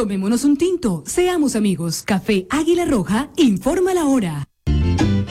Tomémonos un tinto, seamos amigos. Café Águila Roja, informa la hora.